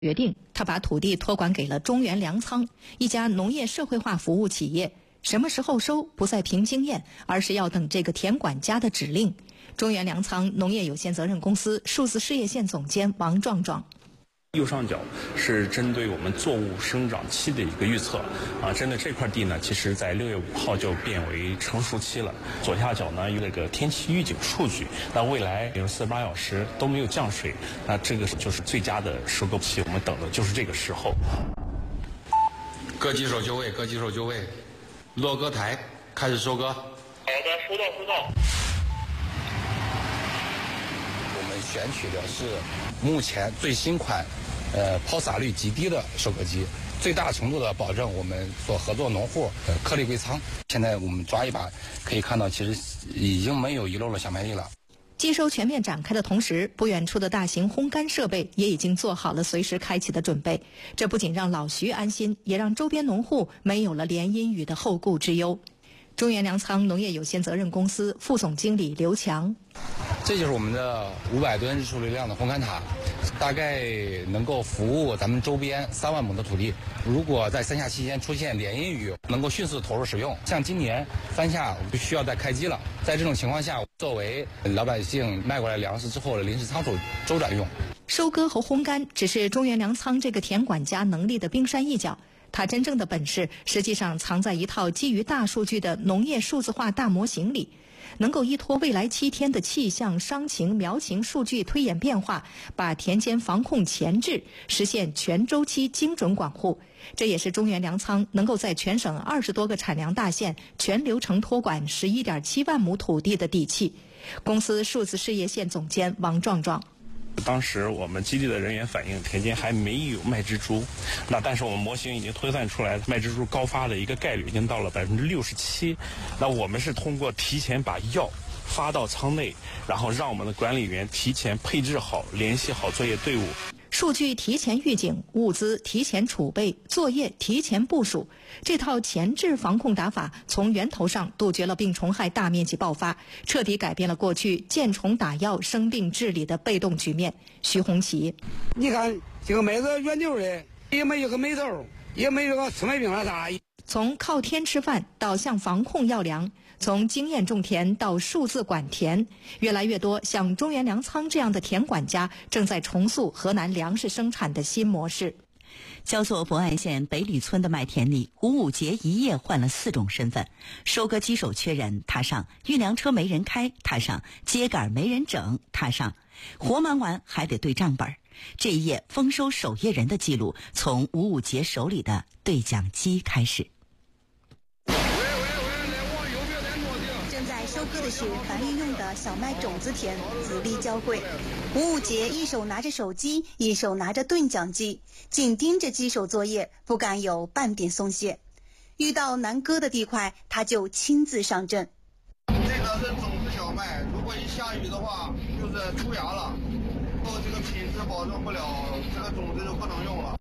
决定，他把土地托管给了中原粮仓，一家农业社会化服务企业。什么时候收不再凭经验，而是要等这个田管家的指令。中原粮仓农业有限责任公司数字事业线总监王壮壮。 右上角是针对我们作物生长期的一个预测针对这块地呢，其实在6月5号就变为成熟期了。左下角呢有那个天气预警数据，那未来比如48小时都没有降水，那这个就是最佳的收割期，我们等的就是这个时候。 各机手就位，各机手就位，落割台开始收割。好的，收到。 我们选取的是目前最新款抛洒率极低的收割机，最大程度的保证我们所合作农户颗粒归仓。现在我们抓一把可以看到，其实已经没有遗漏了小麦粒了。 机收全面展开的同时，不远处的大型烘干设备也已经做好了随时开启的准备。这不仅让老徐安心，也让周边农户没有了连阴雨的后顾之忧。中原粮仓农业有限责任公司副总经理刘强， 这就是我们的500吨日出流量的烘干塔，大概能够服务咱们周边3万亩的土地。如果在3夏期间出现连阴雨，能够迅速投入使用。像今年3夏不需要再开机了，在这种情况下，作为老百姓卖过来粮食之后的临时仓储周转用。 收割和烘干只是中原粮仓这个田管家能力的冰山一角。他真正的本事实际上藏在一套基于大数据的农业数字化大模型里，能够依托未来7天的气象、伤情、苗情数据推演变化，把田间防控前置，实现全周期精准管护。这也是中原粮仓能够在全省20多个产粮大县全流程托管11.7万亩土地的底气。公司数字事业线总监王壮壮， 当时我们基地的人员反映，田间还没有麦蜘蛛，但是我们模型已经推算出来，麦蜘蛛高发的一个概率已经到了67%。那我们是通过提前把药发到仓内，然后让我们的管理员提前配置好、联系好作业队伍。 数据提前预警，物资提前储备，作业提前部署，这套前置防控打法从源头上杜绝了病虫害大面积爆发，彻底改变了过去见虫打药、生病治理的被动局面。徐红旗， 你看这个麦子圆溜的，也没有个霉豆，也没有个吃麦病了啥。 从靠天吃饭到向防控要粮，从经验种田到数字管田，越来越多像中原粮仓这样的田管家正在重塑河南粮食生产的新模式。 焦作博爱县北里村的麦田里，吴武杰一夜换了4种身份：收割机手缺人，他上；运粮车没人开，他上；秸秆没人整，他上。活忙完还得对账本。这一夜丰收守夜人的记录从吴武杰手里的对讲机开始。 正在收割的是繁育用的小麦种子田，子粒娇贵。吴武杰一手拿着手机，一手拿着对讲机，紧盯着机手作业，不敢有半点松懈。遇到难割的地块，他就亲自上阵。 这个是种子小麦，如果一下雨的话，就是出芽了，这个品质保证不了，这个种子就不能用了。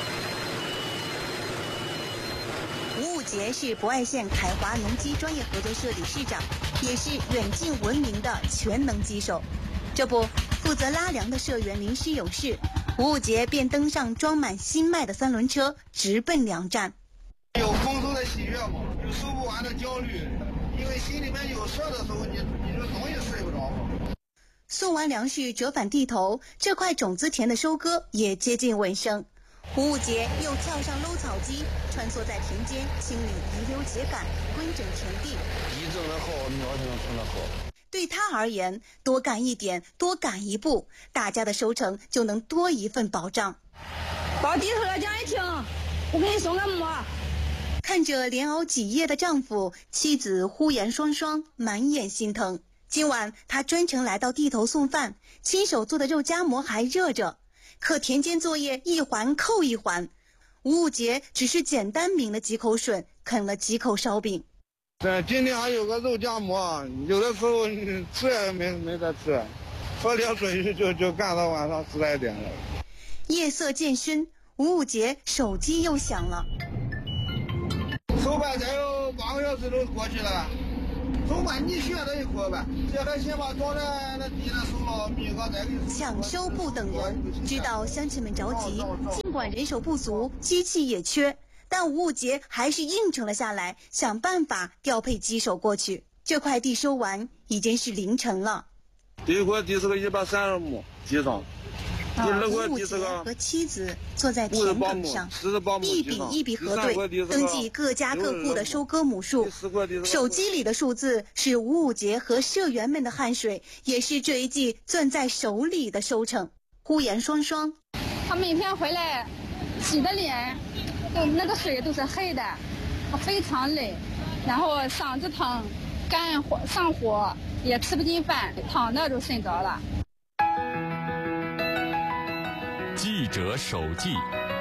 吴武杰是博爱县凯华农机专业合作社理事长，也是远近闻名的全能机手。这不，负责拉粮的社员临时有事，吴武杰便登上装满新麦的3轮车，直奔粮站。 有丰收的喜悦嘛，有收不完的焦虑，因为心里面有事的时候，你就容易睡不着嘛。 送完粮食折返地头，这块种子田的收割也接近尾声。吴武杰又跳上搂草机，穿梭在田间，清理遗留秸秆，规整田地。 一种的好，苗就能成的好。 对他而言，多干一点，多赶一步，大家的收成就能多一份保障。 到地头了讲一听，我给你送个馍。 看着连熬几夜的丈夫，妻子呼颜双双，满眼心疼。今晚他专程来到地头送饭，亲手做的肉夹馍还热着。可田间作业一环扣一环，吴武杰只是简单抿了几口水，啃了几口烧饼。 今天还有个肉夹馍，有的时候吃也没得吃，喝点水就干到晚上10来点了。 夜色渐深，吴武杰手机又响了。 收麦才有8个小时都过去了， 总把你选择一块呗，这还先把装在那地上收了米和再给。 抢收不等人，知道乡亲们着急，尽管人手不足，机器也缺，但吴武杰还是应承了下来，想办法调配机手过去。这块地收完已经是凌晨了。 这一块地是个130亩地上。 吴武杰和妻子坐在田埂上，一笔一笔核对，登记各家各户的收割亩数。手机里的数字是吴武杰和社员们的汗水，也是这一季攥在手里的收成。呼延双双， 他每天回来洗的脸，那个水都是黑的，非常累，然后嗓子疼，肝火上火，也吃不进饭，躺着就睡着了。 记者手记。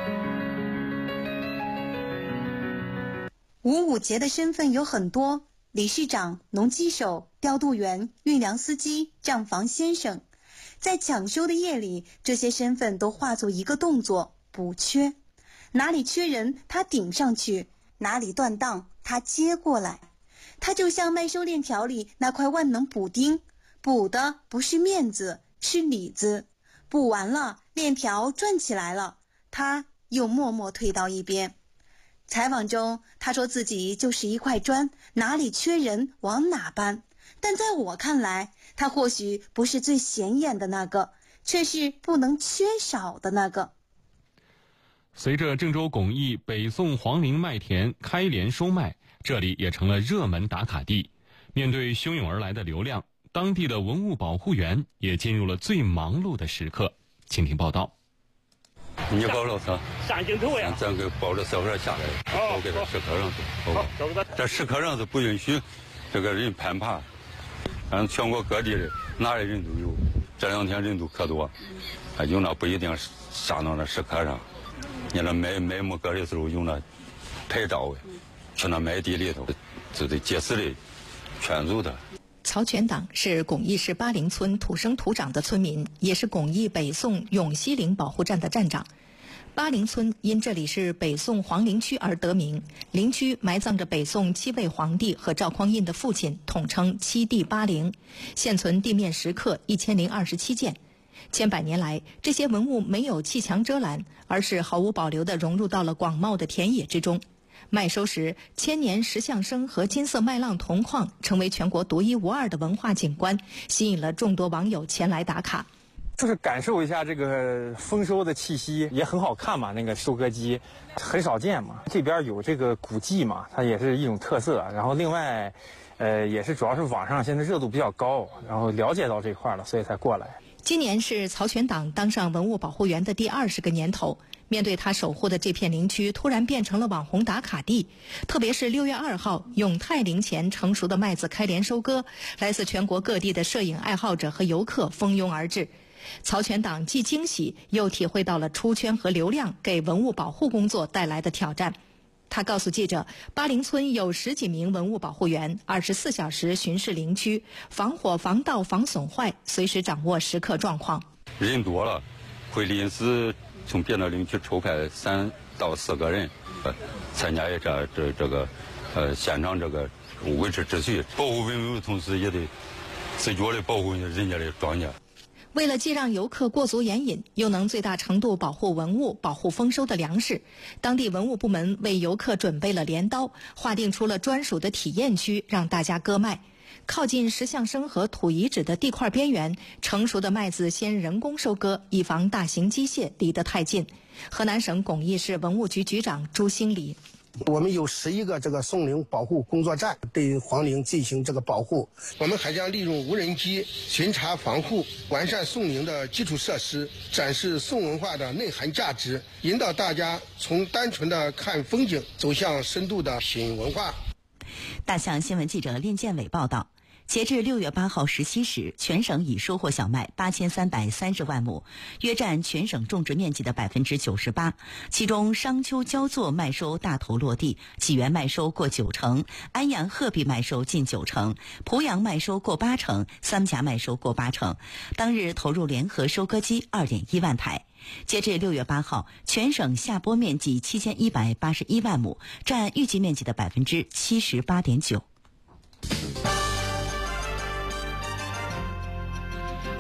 吴武杰的身份有很多：理事长、农机手、调度员、运粮司机、账房先生。在抢收的夜里，这些身份都化作一个动作：补缺。哪里缺人，他顶上去；哪里断档，他接过来。他就像麦收链条里那块万能补丁，补的不是面子，是里子。补完了，链条转起来了，他又默默退到一边。采访中，他说自己就是一块砖，哪里缺人往哪搬。但在我看来，他或许不是最显眼的那个，却是不能缺少的那个。 随着郑州巩义北宋皇陵麦田开镰收麦，这里也成了热门打卡地。面对汹涌而来的流量，当地的文物保护员也进入了最忙碌的时刻。请听报道。 你搞了啥？ 上镜头呀！ 咱给抱着小孩下来，抱给他石刻上去。这石刻上是不允许这个人攀爬。全国各地的哪里人都有，这2天人都可多，有那不一定上到那石刻上。你那卖木杆的时候有那拍照的，去那麦地里头，就得结死的，全走的。 曹全党是巩义市巴陵村土生土长的村民，也是巩义北宋永西陵保护站的站长。巴陵村因这里是北宋皇陵区而得名，陵区埋葬着北宋7位皇帝和赵匡胤的父亲，统称7帝巴陵。现存地面石刻1027件。千百年来，这些文物没有砌墙遮拦，而是毫无保留地融入到了广袤的田野之中。麦收时，千年石像生和金色麦浪铜矿成为全国独一无二的文化景观，吸引了众多网友前来打卡。 就是感受一下这个丰收的气息，也很好看嘛。那个收割机很少见嘛，这边有这个古迹嘛，它也是一种特色。然后另外，也是主要是网上现在热度比较高，然后了解到这块了，所以才过来。 今年是曹全党当上文物保护员的第20个年头，面对他守护的这片陵区突然变成了网红打卡地，特别是6月2号永泰陵前成熟的麦子开镰收割，来自全国各地的摄影爱好者和游客蜂拥而至。曹全党既惊喜，又体会到了出圈和流量给文物保护工作带来的挑战。他告诉记者，巴陵村有10几名文物保护员，24小时巡视陵区，防火、防盗、防损坏，随时掌握时刻状况。 人多了，会临时从别的陵区抽派3到4个人，参加这个现场这个维持秩序，保护文物的同时也得自觉的保护人家的庄稼。 为了既让游客过足眼瘾，又能最大程度保护文物、保护丰收的粮食，当地文物部门为游客准备了镰刀，划定出了专属的体验区，让大家割麦。靠近石像生和土遗址的地块边缘，成熟的麦子先人工收割，以防大型机械离得太近。河南省巩义市文物局局长朱兴礼。 我们有11个这个宋陵保护工作站，对皇陵进行这个保护。我们还将利用无人机巡查防护，完善宋陵的基础设施，展示宋文化的内涵价值，引导大家从单纯的看风景走向深度的品文化。 大象新闻记者练建伟报道。截至6月8号17时，全省已收获小麦8330万亩，约占全省种植面积的98%。其中，商丘焦作麦收大头落地，济源麦收过90%，安阳鹤壁麦收近90%，濮阳麦收过80%，三峡麦收过80%。当日投入联合收割机2.1万台。截至6月8号，全省下播面积7181万亩，占预计面积的78.9%。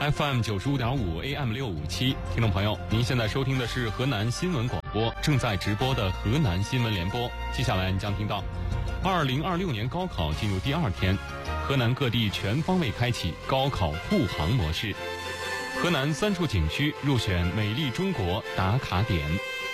FM 95.5 AM 657，听众朋友，您现在收听的是河南新闻广播正在直播的河南新闻联播。接下来你将听到，2026年高考进入第2天，河南各地全方位开启高考护航模式。河南3处景区入选美丽中国打卡点。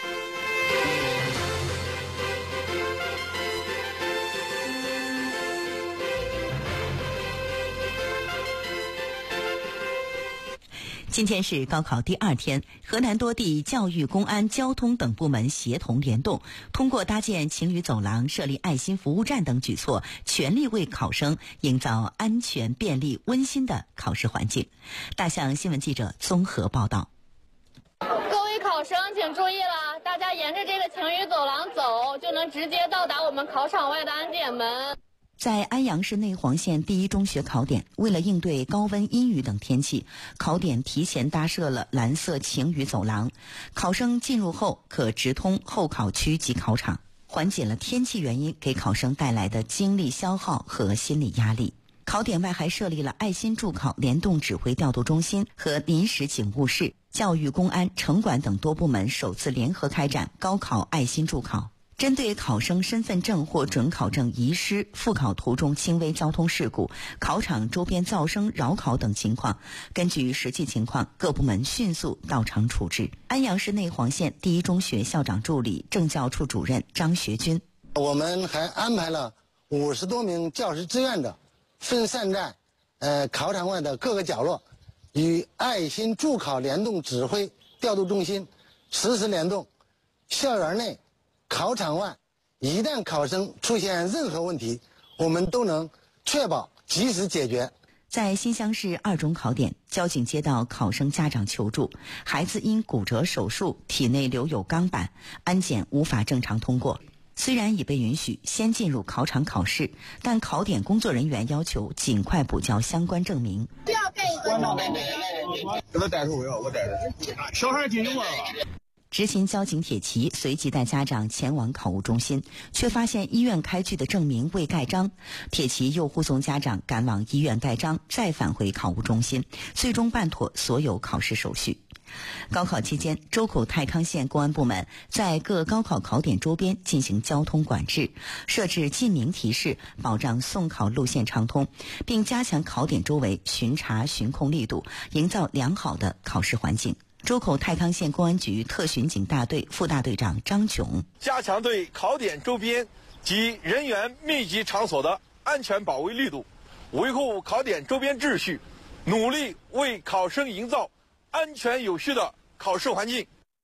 今天是高考第2天，河南多地教育、公安、交通等部门协同联动，通过搭建晴雨走廊、设立爱心服务站等举措，全力为考生营造安全、便利、温馨的考试环境。大象新闻记者综合报道。 各位考生请注意了，大家沿着这个晴雨走廊走，就能直接到达我们考场外的安检门。 在安阳市内黄县第一中学考点，为了应对高温、阴雨等天气，考点提前搭设了蓝色晴雨走廊，考生进入后可直通候考区及考场，缓解了天气原因给考生带来的精力消耗和心理压力。考点外还设立了爱心助考联动指挥调度中心和临时警务室，教育、公安、城管等多部门首次联合开展高考爱心助考。针对考生身份证或准考证遗失、复考途中轻微交通事故、考场周边噪声扰考等情况，根据实际情况，各部门迅速到场处置。安阳市内黄县第一中学校长助理、政教处主任张学军， 我们还安排了50多名教师志愿者，分散在考场外的各个角落，与爱心助考联动指挥调度中心实时联动。校园内、考场外，一旦考生出现任何问题，我们都能确保及时解决。 在新乡市2中考点，交警接到考生家长求助，孩子因骨折手术，体内留有钢板，安检无法正常通过。虽然已被允许先进入考场考试，但考点工作人员要求尽快补交相关证明。 不要盖一个证明。 给他带出去，我带着。小孩进去吗？ 执勤交警铁骑随即带家长前往考务中心，却发现医院开具的证明未盖章。铁骑又护送家长赶往医院盖章，再返回考务中心，最终办妥所有考试手续。高考期间，周口太康县公安部门在各高考考点周边进行交通管制，设置禁鸣提示，保障送考路线畅通，并加强考点周围巡查巡控力度，营造良好的考试环境。周口太康县公安局特巡警大队副大队长张炯， 加强对考点周边及人员密集场所的安全保卫力度，维护考点周边秩序，努力为考生营造安全有序的考试环境。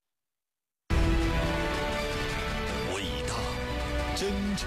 伟大、真诚。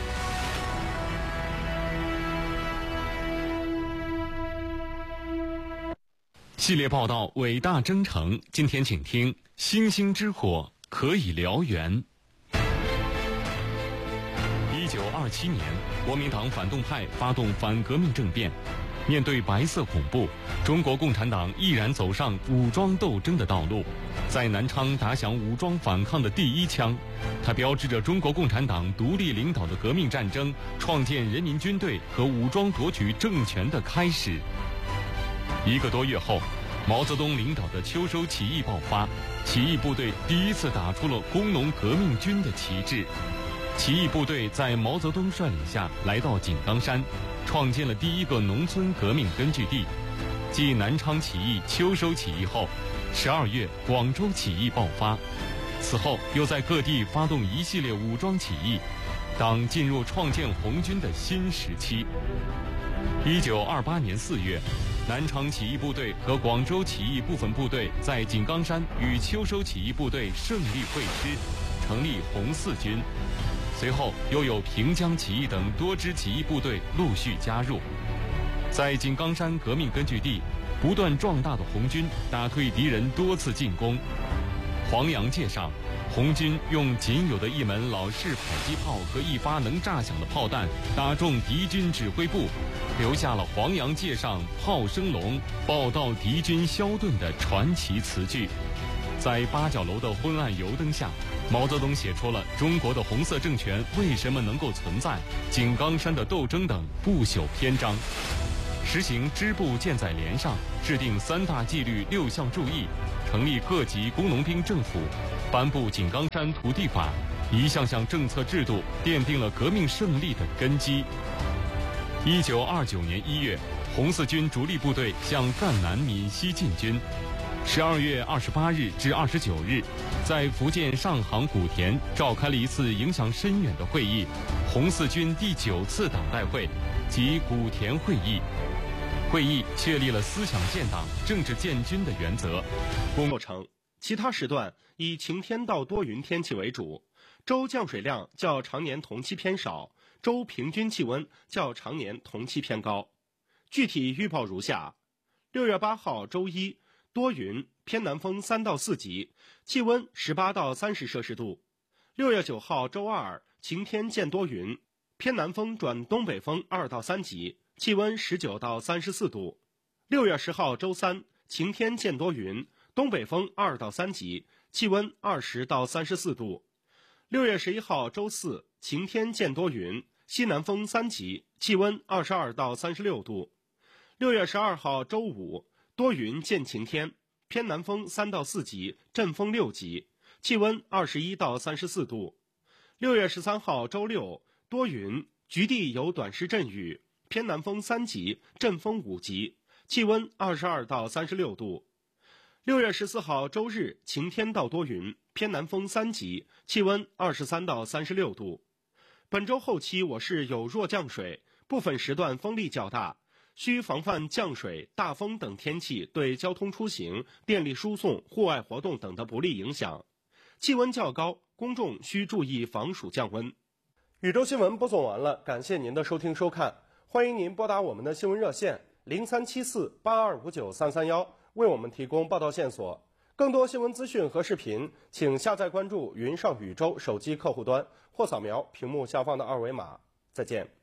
系列报道《伟大征程》，今天请听：星星之火可以燎原。1927年，国民党反动派发动反革命政变，面对白色恐怖，中国共产党毅然走上武装斗争的道路，在南昌打响武装反抗的第一枪，它标志着中国共产党独立领导的革命战争创建人民军队和武装夺取政权的开始。1个多月后，毛泽东领导的秋收起义爆发，起义部队第一次打出了工农革命军的旗帜。起义部队在毛泽东率领下来到井冈山，创建了第一个农村革命根据地。继南昌起义、秋收起义后，12月广州起义爆发，此后又在各地发动一系列武装起义，党进入创建红军的新时期。1928年4月，南昌起义部队和广州起义部分部队在井冈山与秋收起义部队胜利会师，成立红四军。随后又有平江起义等多支起义部队陆续加入。在井冈山革命根据地，不断壮大的红军打退敌人多次进攻。黄杨界上，红军用仅有的一门老式迫击炮和一发能炸响的炮弹打中敌军指挥部，留下了黄杨界上炮声隆，报到敌军消遁的传奇词句。在八角楼的昏暗油灯下，毛泽东写出了中国的红色政权为什么能够存在、井冈山的斗争等不朽篇章。 实行支部建载连上，制定3大纪律6项注意，成立各级工农兵政府，颁布井冈山土地法，一项项政策制度奠定了革命胜利的根基。1929年1月，红四军主力部队向赣南闽西进军。12月28日至29日，在福建上杭古田召开了一次影响深远的会议——红四军第9次党代会及古田会议。会议确立了思想建党、政治建军的原则。 工作称，其他时段以晴天到多云天气为主，周降水量较常年同期偏少，周平均气温较常年同期偏高。具体预报如下：6月8号周一，多云，偏南风3到4级，气温18到30摄氏度。6月9号周二，晴天见多云，偏南风转东北风2到3级，气温19到34度。6月10号周三，晴天见多云，东北风2到3级，气温20到34度。6月11号周四，晴天见多云，西南风3级，气温22到36度。6月12号周五，多云见晴天，偏南风3到4级，阵风6级，气温21到34度。6月13号周六，多云，局地有短时阵雨，偏南风3级，阵风5级，气温22到36度。6月14号周日，晴天到多云，偏南风3级，气温23到36度。本周后期我市有弱降水，部分时段风力较大，需防范降水、大风等天气对交通出行、电力输送、户外活动等的不利影响。气温较高，公众需注意防暑降温。宇宙新闻播送完了，感谢您的收听收看，欢迎您拨打我们的新闻热线0374825933为我们提供报道线索。更多新闻资讯和视频，请下载关注云上宇宙手机客户端或扫描屏幕下方的2维码。再见。